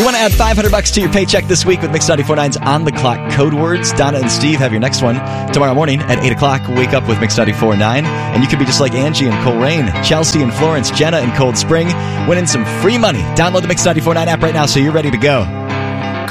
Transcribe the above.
We want to add $500 to your paycheck this week with Mix 94.9's On the Clock code words. Donna and Steve have your next one tomorrow morning at 8 o'clock. Wake up with Mix 94.9, and you could be just like Angie and Coleraine, Chelsea and Florence, Jenna and Cold Spring, winning some free money. Download the Mix 94.9 app right now so you're ready to go.